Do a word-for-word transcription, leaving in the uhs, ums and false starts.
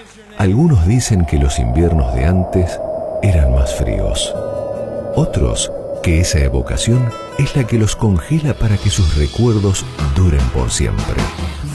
Algunos dicen que los inviernos de antes eran más fríos. Otros que esa evocación es la que los congela para que sus recuerdos duren por siempre.